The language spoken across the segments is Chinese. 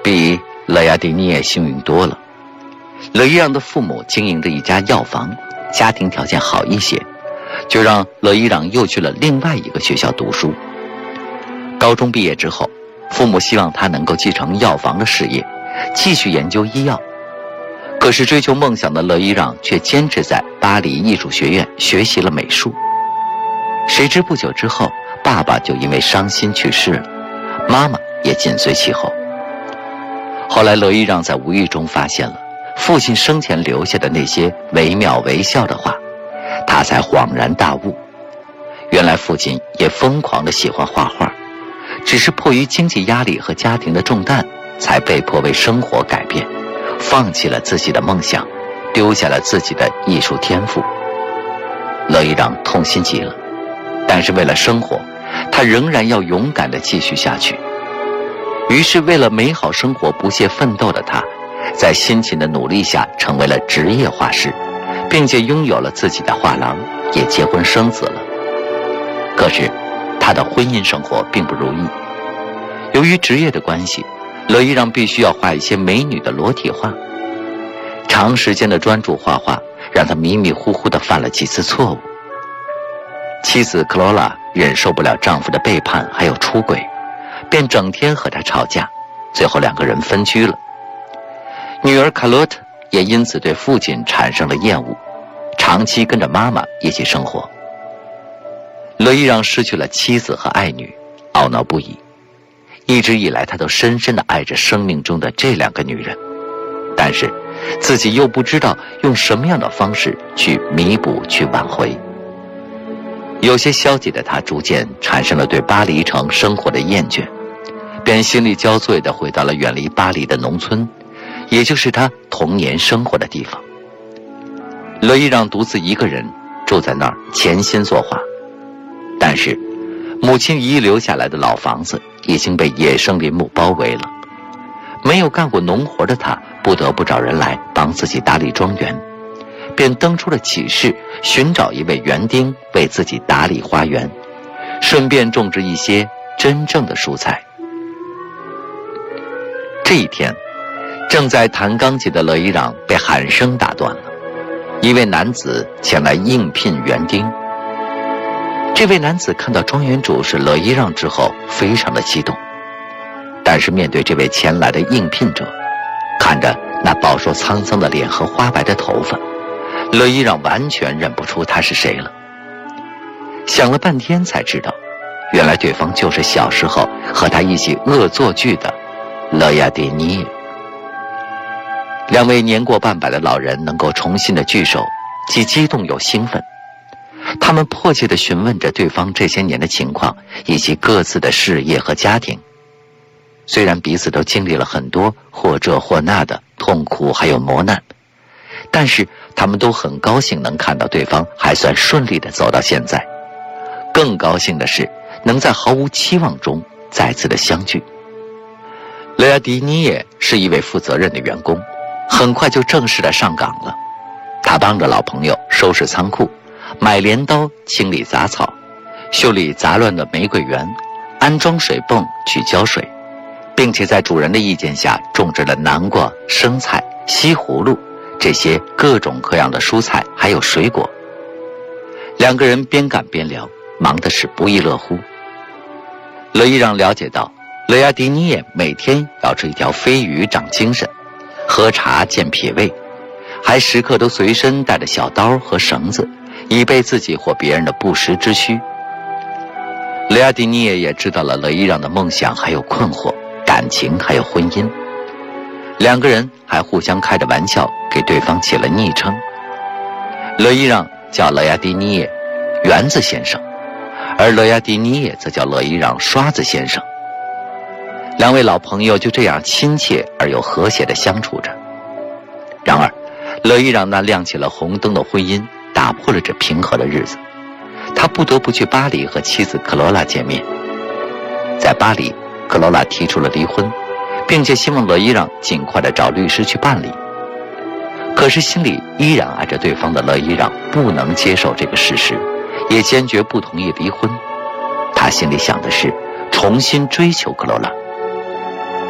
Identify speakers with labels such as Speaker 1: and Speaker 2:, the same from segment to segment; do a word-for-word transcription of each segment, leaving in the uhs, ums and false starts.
Speaker 1: 比勒亚蒂尼耶幸运多了。勒伊朗的父母经营着一家药房，家庭条件好一些，就让勒伊朗又去了另外一个学校读书。高中毕业之后，父母希望他能够继承药房的事业，继续研究医药。可是追求梦想的勒伊朗却坚持在巴黎艺术学院学习了美术。谁知不久之后，爸爸就因为伤心去世了，妈妈也紧随其后。后来勒伊朗在无意中发现了父亲生前留下的那些惟妙惟肖的话，他才恍然大悟，原来父亲也疯狂地喜欢画画，只是迫于经济压力和家庭的重担，才被迫为生活改变，放弃了自己的梦想，丢下了自己的艺术天赋。勒伊朗痛心极了，但是为了生活，他仍然要勇敢地继续下去。于是为了美好生活不懈奋斗的他，在辛勤的努力下成为了职业画师，并且拥有了自己的画廊，也结婚生子了。可是他的婚姻生活并不如意，由于职业的关系，勒伊朗必须要画一些美女的裸体画。长时间的专注画画让他迷迷糊糊地犯了几次错误。妻子克罗拉忍受不了丈夫的背叛还有出轨，便整天和他吵架，最后两个人分居了。女儿卡洛特也因此对父亲产生了厌恶，长期跟着妈妈一起生活。勒伊朗失去了妻子和爱女，懊恼不已。一直以来他都深深地爱着生命中的这两个女人，但是自己又不知道用什么样的方式去弥补去挽回。有些消极的他逐渐产生了对巴黎城生活的厌倦，便心力交瘁地回到了远离巴黎的农村，也就是他童年生活的地方。勒伊朗独自一个人住在那儿，潜心作画。但是母亲遗留下来的老房子已经被野生林木包围了，没有干过农活的他不得不找人来帮自己打理庄园，便登出了启事，寻找一位园丁为自己打理花园，顺便种植一些真正的蔬菜。这一天，正在弹钢琴的勒伊朗被喊声打断了，一位男子前来应聘园丁。这位男子看到庄园主是勒伊朗之后非常的激动，但是面对这位前来的应聘者，看着那饱受沧桑的脸和花白的头发，勒伊朗完全认不出他是谁了。想了半天才知道，原来对方就是小时候和他一起恶作剧的勒亚蒂尼耶。两位年过半百的老人能够重新的聚首，既激动又兴奋。他们迫切地询问着对方这些年的情况，以及各自的事业和家庭。虽然彼此都经历了很多或这或那的痛苦还有磨难，但是他们都很高兴能看到对方还算顺利地走到现在。更高兴的是能在毫无期望中再次的相聚。勒亚迪尼耶是一位负责任的员工，很快就正式的上岗了。他帮着老朋友收拾仓库，买镰刀清理杂草，修理杂乱的玫瑰园，安装水泵去浇水，并且在主人的意见下种植了南瓜、生菜、西葫芦这些各种各样的蔬菜还有水果。两个人边干边聊，忙的是不亦乐乎。勒伊朗了解到勒亚迪尼耶每天要吃一条飞鱼长精神，喝茶健脾胃，还时刻都随身带着小刀和绳子，以备自己或别人的不时之需。勒亚迪尼耶也知道了勒伊朗的梦想还有困惑，感情还有婚姻。两个人还互相开着玩笑，给对方起了昵称。勒伊朗叫勒亚迪尼耶园子先生，而勒亚迪尼耶则叫勒伊朗刷子先生。两位老朋友就这样亲切而又和谐地相处着。然而勒伊朗那亮起了红灯的婚姻打破了这平和的日子，他不得不去巴黎和妻子克罗拉见面。在巴黎，克罗拉提出了离婚，并且希望勒伊朗尽快地找律师去办理。可是心里依然爱着对方的勒伊朗不能接受这个事实，也坚决不同意离婚。他心里想的是重新追求克罗拉，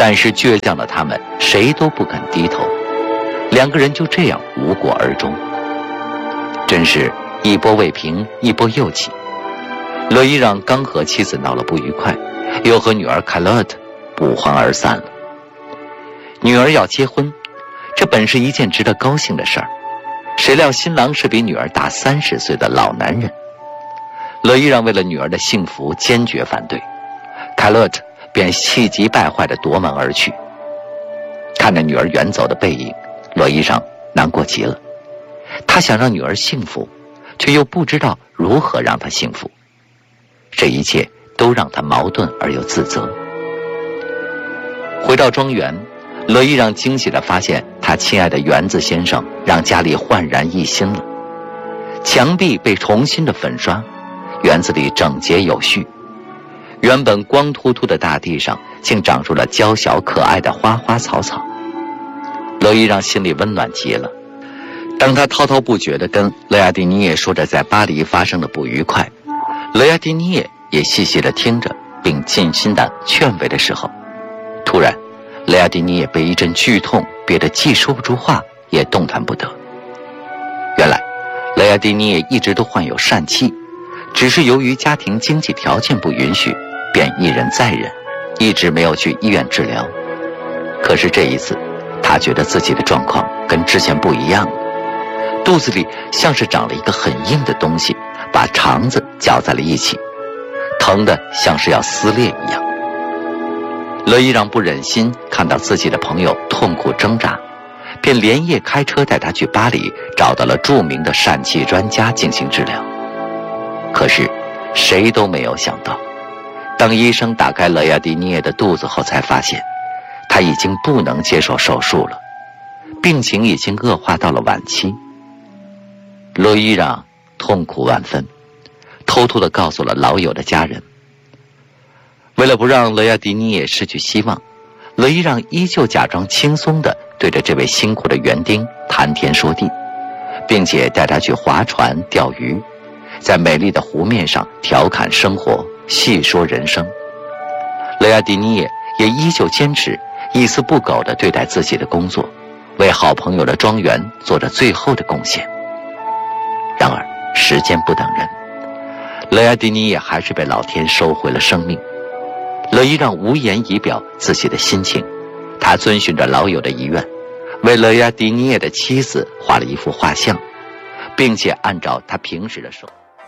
Speaker 1: 但是倔强的他们谁都不肯低头，两个人就这样无果而终。真是一波未平，一波又起。勒伊让刚和妻子闹了不愉快，又和女儿凯勒特不欢而散了。女儿要结婚，这本是一件值得高兴的事儿，谁料新郎是比女儿大三十岁的老男人。勒伊让为了女儿的幸福坚决反对，凯勒特便气急败坏地夺门而去。看着女儿远走的背影，勒伊让难过极了。他想让女儿幸福，却又不知道如何让她幸福。这一切都让他矛盾而又自责。回到庄园，勒伊让惊喜地发现他亲爱的园子先生让家里焕然一新了，墙壁被重新的粉刷，园子里整洁有序，原本光秃秃的大地上竟长出了娇小可爱的花花草草。勒伊让心里温暖极了。当他滔滔不绝地跟勒亚蒂尼耶说着在巴黎发生的不愉快，勒亚蒂尼耶也细细地听着，并尽心地劝慰的时候，突然勒亚蒂尼耶被一阵剧痛憋得既说不出话，也动弹不得。原来勒亚蒂尼耶一直都患有疝气，只是由于家庭经济条件不允许，便一忍再忍，一直没有去医院治疗。可是这一次，他觉得自己的状况跟之前不一样了，肚子里像是长了一个很硬的东西，把肠子搅在了一起，疼得像是要撕裂一样。勒伊让不忍心看到自己的朋友痛苦挣扎，便连夜开车带他去巴黎，找到了著名的疝气专家进行治疗。可是谁都没有想到，当医生打开勒亚蒂尼耶的肚子后，才发现他已经不能接受手术了，病情已经恶化到了晚期。勒伊让痛苦万分，偷偷地告诉了老友的家人。为了不让勒亚蒂尼耶失去希望，勒伊让依旧假装轻松地对着这位辛苦的园丁谈天说地，并且带他去划船钓鱼，在美丽的湖面上调侃生活，细说人生。勒亚蒂尼耶也依旧坚持一丝不苟地对待自己的工作，为好朋友的庄园做着最后的贡献。然而时间不等人，勒亚蒂尼耶还是被老天收回了生命。勒伊让无言以表自己的心情，他遵循着老友的遗愿，为勒亚蒂尼耶的妻子画了一幅画像，并且按照他平时的手。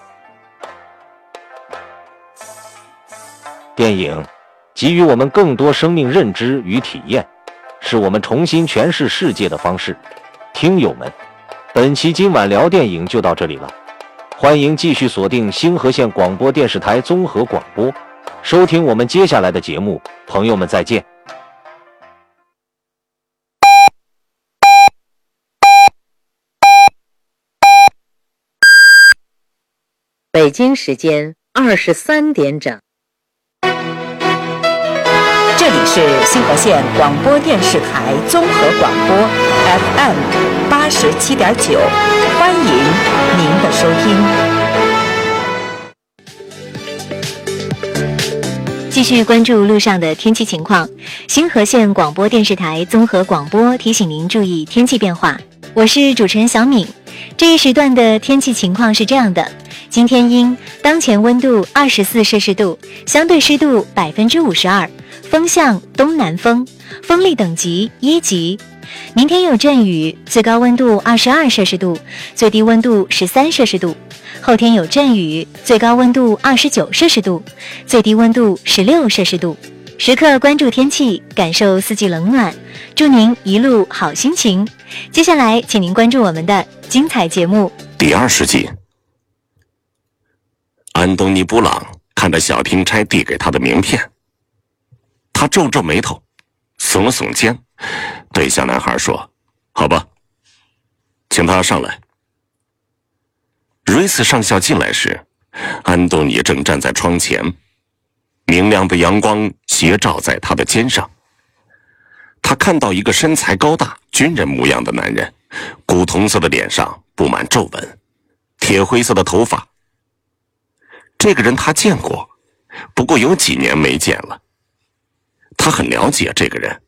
Speaker 2: 电影给予我们更多生命认知与体验，是我们重新诠释世界的方式。听友们，本期今晚聊电影就到这里了，欢迎继续锁定星河县广播电视台综合广播，收听我们接下来的节目。朋友们再见。
Speaker 3: 北京时间二十三点整。
Speaker 4: 这里是星河县广播电视台综合广播 F M 八十七点九，欢迎您的收听。
Speaker 5: 继续关注路上的天气情况。星河县广播电视台综合广播提醒您注意天气变化。我是主持人小敏。这一时段的天气情况是这样的：今天阴，当前温度二十四摄氏度，相对湿度百分之五十二，风向东南风，风力等级一级。明天有阵雨，最高温度二十二摄氏度，最低温度十三摄氏度。后天有阵雨，最高温度二十九摄氏度，最低温度十六摄氏度。时刻关注天气，感受四季冷暖，祝您一路好心情。接下来请您关注我们的精彩节目。
Speaker 6: 第二十集，安东尼·布朗看着小钦差递给他的名片，他皱皱眉头，耸了耸肩，对小男孩说：“好吧，请他上来。”瑞斯上校进来时，安东尼正站在窗前，明亮的阳光斜照在他的肩上。他看到一个身材高大、军人模样的男人，古铜色的脸上布满皱纹，铁灰色的头发。这个人他见过，不过有几年没见了。 他很了解这个人。